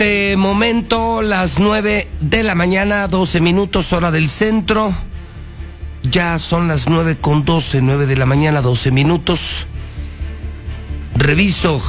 este momento, las 9 de la mañana, 12 minutos, hora del centro. Ya son las 9:12, 9 de la mañana, 12 minutos. Reviso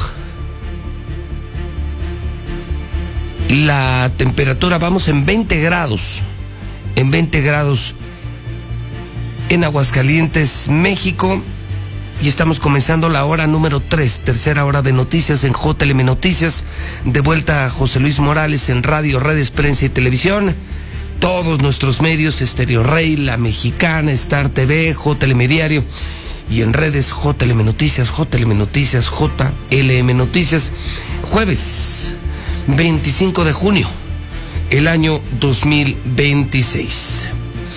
la temperatura, vamos en 20 grados. En 20 grados en Aguascalientes, México. Y estamos comenzando la hora número 3, tercera hora de noticias en JLM Noticias. De vuelta a José Luis Morales en radio, redes, prensa y televisión. Todos nuestros medios, Estéreo Rey, La Mexicana, Star TV, JLM Diario. Y en redes, JLM Noticias, JLM Noticias, JLM Noticias. Jueves 25 de junio, el año 2026.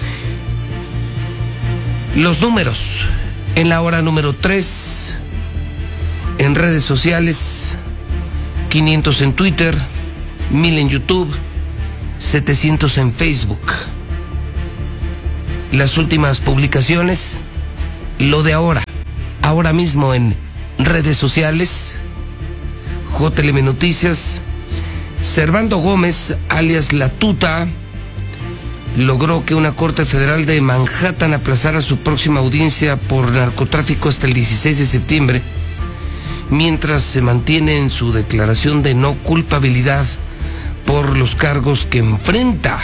Los números en la hora número 3, en redes sociales, 500 en Twitter, 1000 en YouTube, 700 en Facebook. Las últimas publicaciones, lo de ahora mismo en redes sociales, JLM Noticias. Servando Gómez, alias La Tuta, logró que una corte federal de Manhattan aplazara su próxima audiencia por narcotráfico hasta el 16 de septiembre, mientras se mantiene en su declaración de no culpabilidad por los cargos que enfrenta.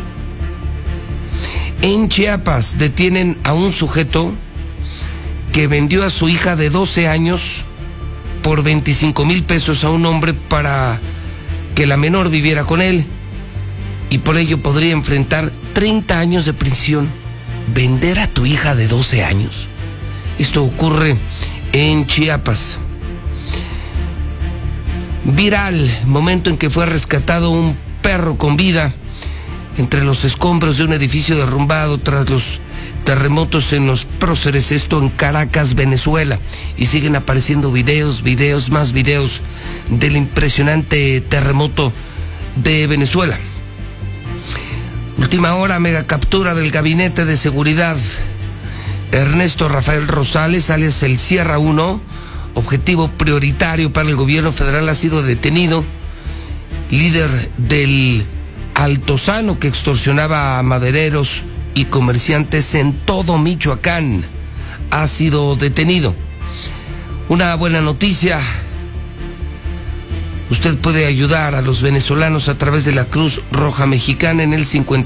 En Chiapas detienen a un sujeto que vendió a su hija de 12 años por 25,000 pesos a un hombre para que la menor viviera con él, y por ello podría enfrentar 30 años de prisión. ¿Vender a tu hija de 12 años? Esto ocurre en Chiapas. Viral, momento en que fue rescatado un perro con vida entre los escombros de un edificio derrumbado tras los terremotos en los próceres, esto en Caracas, Venezuela. Y siguen apareciendo videos del impresionante terremoto de Venezuela. Última hora, mega captura del gabinete de seguridad. Ernesto Rafael Rosales, alias el Sierra 1, objetivo prioritario para el gobierno federal, ha sido detenido. Líder del Altozano que extorsionaba a madereros y comerciantes en todo Michoacán, ha sido detenido. Una buena noticia: usted puede ayudar a los venezolanos a través de la Cruz Roja Mexicana en el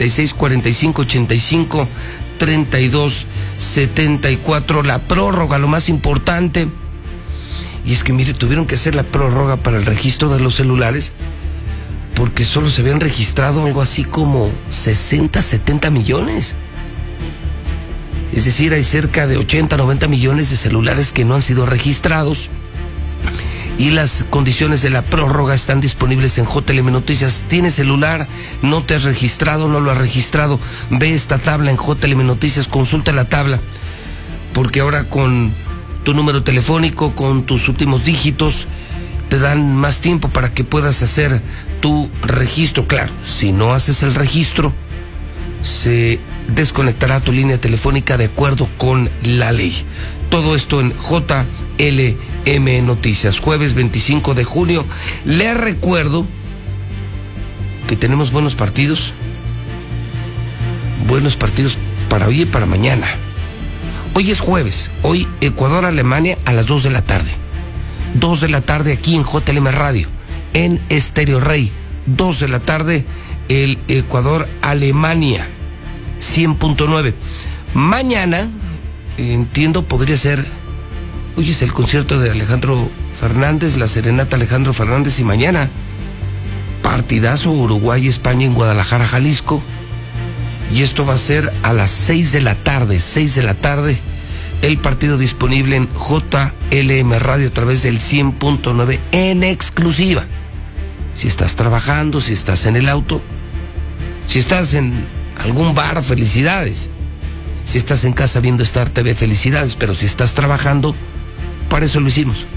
5645-85-3274. La prórroga, lo más importante. Y es que, mire, tuvieron que hacer la prórroga para el registro de los celulares porque solo se habían registrado algo así como 60, 70 millones. Es decir, hay cerca de 80, 90 millones de celulares que no han sido registrados. Y las condiciones de la prórroga están disponibles en JLM Noticias. ¿Tienes celular? ¿No te has registrado? ¿No lo has registrado? Ve esta tabla en JLM Noticias, consulta la tabla, porque ahora con tu número telefónico, con tus últimos dígitos, te dan más tiempo para que puedas hacer tu registro. Claro, si no haces el registro, se desconectará tu línea telefónica de acuerdo con la ley. Todo esto en JLM Noticias, jueves 25 de junio. Les recuerdo que tenemos buenos partidos para hoy y para mañana. Hoy es jueves, hoy Ecuador-Alemania a las 2 de la tarde. 2 de la tarde aquí en JLM Radio, en Estéreo Rey. 2 de la tarde el Ecuador-Alemania, 100.9. Mañana, entiendo, podría ser, hoy es el concierto de Alejandro Fernández, la serenata Alejandro Fernández, y mañana partidazo Uruguay-España en Guadalajara, Jalisco. Y esto va a ser a las 6 de la tarde, 6 de la tarde, el partido disponible en JLM Radio a través del 100.9 en exclusiva. Si estás trabajando, si estás en el auto, si estás en algún bar, felicidades. Si estás en casa viendo Star TV, felicidades. Pero si estás trabajando, para eso lo hicimos,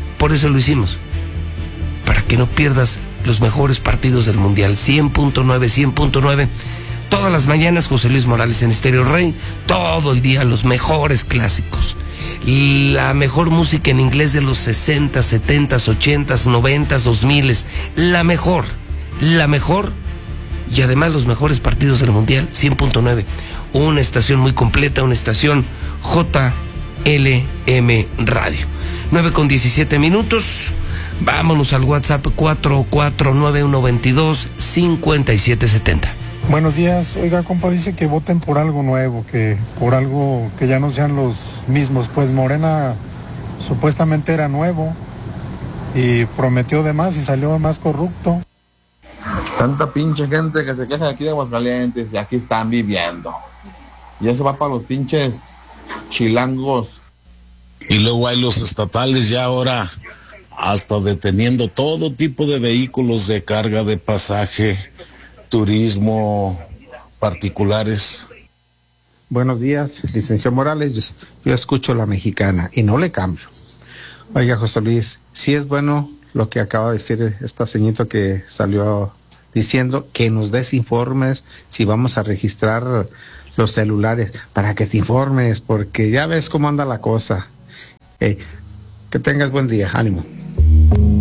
para que no pierdas los mejores partidos del Mundial. 100.9, 100.9. Todas las mañanas José Luis Morales en Estéreo Rey, todo el día los mejores clásicos, la mejor música en inglés de los 60, 70, 80, 90, 2000, la mejor la mejor y además los mejores partidos del Mundial, 100.9. Una estación muy completa, una estación JLM Radio. 9:17. Vámonos al WhatsApp 4491225770. Buenos días. Oiga, compa, dice que voten por algo nuevo, que por algo que ya no sean los mismos. Pues Morena supuestamente era nuevo y prometió de más y salió más corrupto. Tanta pinche gente que se queja aquí de Aguascalientes y aquí están viviendo. Y eso va para los pinches chilangos. Y luego hay los estatales ya ahora hasta deteniendo todo tipo de vehículos de carga, de pasaje, turismo, particulares. Buenos días, licenciado Morales. Yo escucho La Mexicana y no le cambio. Oiga, José Luis, sí es bueno lo que acaba de decir esta señorita que salió diciendo que nos des informes si vamos a registrar los celulares, para que te informes, porque ya ves cómo anda la cosa. Que tengas buen día, ánimo.